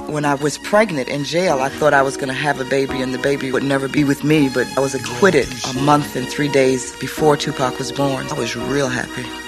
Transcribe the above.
When I was pregnant in jail, I thought I was going to have a baby and the baby would never be with me, but I was acquitted a month and 3 days before Tupac was born. I was real happy.